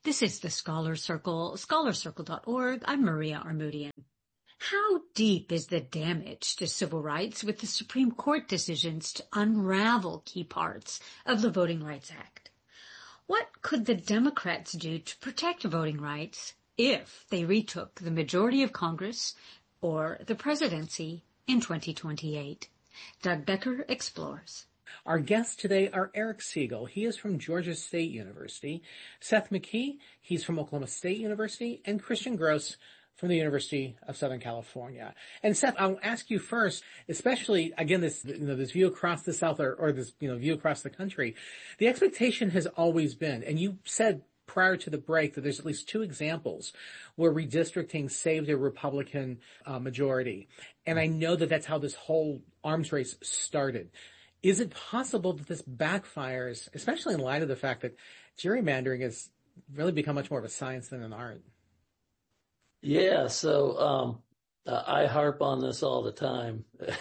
This is the Scholar Circle, scholarcircle.org. I'm Maria Armoudian. How deep is the damage to civil rights with the Supreme Court decisions to unravel key parts of the Voting Rights Act? What could the Democrats do to protect voting rights if they retook the majority of Congress or the presidency in 2028? Doug Becker explores. Our guests today are Eric Siegel. He is from Georgia State University. Seth McKee, he's from Oklahoma State University. And Christian Gross from the University of Southern California. And Seth, I'll ask you first, especially, again, this view across the South or this, view across the country. The expectation has always been, and you said prior to the break that there's at least two examples where redistricting saved a Republican majority. And I know that that's how this whole arms race started. Is it possible that this backfires, especially in light of the fact that gerrymandering has really become much more of a science than an art? Yeah, so I harp on this all the time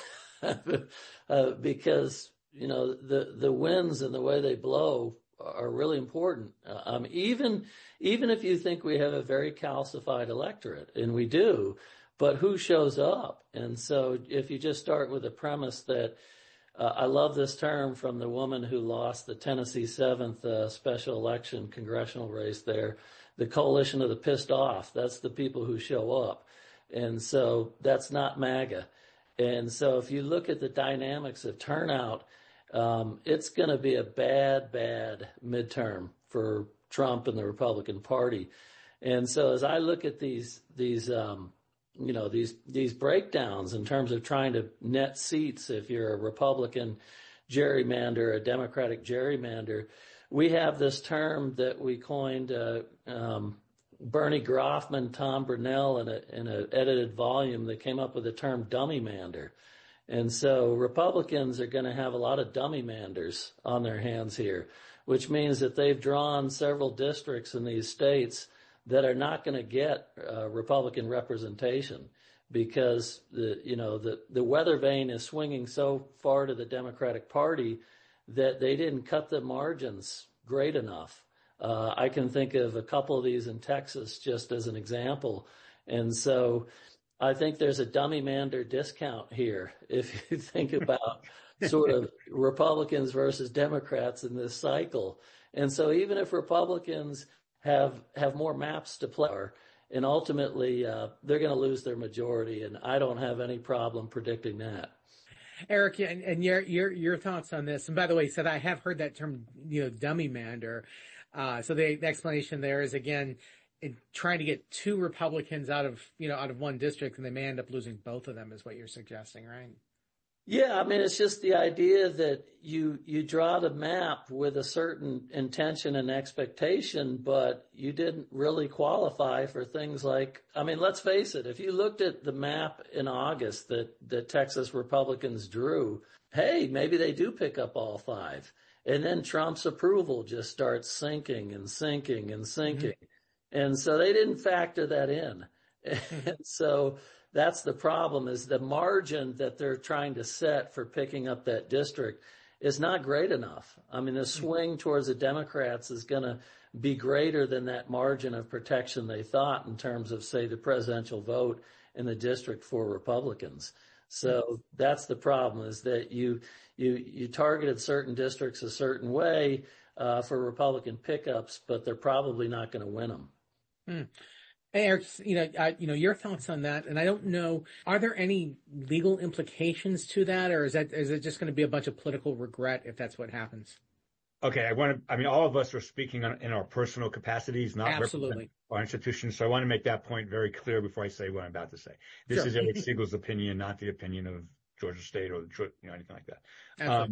because, the winds and the way they blow are really important. Even if you think we have a very calcified electorate, and we do, but who shows up? And so if you just start with the premise that I love this term from the woman who lost the Tennessee 7th special election congressional race there, the coalition of the pissed off. That's the people who show up. And so that's not MAGA. And so if you look at the dynamics of turnout, it's going to be a bad midterm for Trump and the Republican Party. And so as I look at these breakdowns in terms of trying to net seats, if you're a Republican gerrymander, a Democratic gerrymander, we have this term that we coined, Bernie Groffman, Tom Brunell, in an edited volume that came up with the term dummymander. And so Republicans are going to have a lot of dummymanders on their hands here, which means that they've drawn several districts in these states that are not going to get Republican representation because the weather vane is swinging so far to the Democratic Party that they didn't cut the margins great enough. I can think of a couple of these in Texas just as an example. And so I think there's a dummymander discount here if you think about sort of Republicans versus Democrats in this cycle. And so even if Republicans have more maps to play, and ultimately they're going to lose their majority, and I don't have any problem predicting that. Eric, and your thoughts on this? And by the way, said I have heard that term, dummymander. So the explanation there is again in trying to get two Republicans out of one district, and they may end up losing both of them, is what you're suggesting, right? Yeah, I mean, it's just the idea that you draw the map with a certain intention and expectation, but you didn't really qualify for things like, I mean, let's face it, if you looked at the map in August that Texas Republicans drew, hey, maybe they do pick up all five. And then Trump's approval just starts sinking and sinking and sinking. Mm-hmm. And so they didn't factor that in. And so that's the problem, is the margin that they're trying to set for picking up that district is not great enough. I mean, the swing towards the Democrats is going to be greater than that margin of protection they thought in terms of, say, the presidential vote in the district for Republicans. So that's the problem, is that you targeted certain districts a certain way for Republican pickups, but they're probably not going to win them. Hey, Eric, your thoughts on that, and I don't know, are there any legal implications to that, or is it just going to be a bunch of political regret if that's what happens? Okay, all of us are speaking in our personal capacities, not representing our institutions. So I want to make that point very clear before I say what I'm about to say. This is Eric Siegel's opinion, not the opinion of Georgia State or anything like that.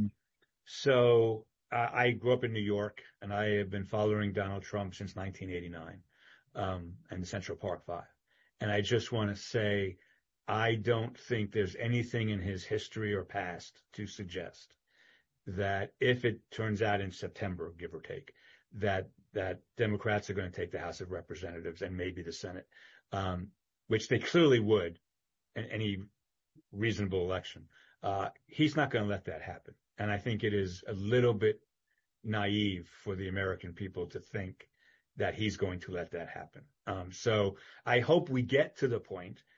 So I grew up in New York, and I have been following Donald Trump since 1989. And the Central Park Five. And I just want to say, I don't think there's anything in his history or past to suggest that if it turns out in September, give or take, that Democrats are going to take the House of Representatives and maybe the Senate, which they clearly would in any reasonable election. He's not going to let that happen. And I think it is a little bit naive for the American people to think that he's going to let that happen. So I hope we get to the point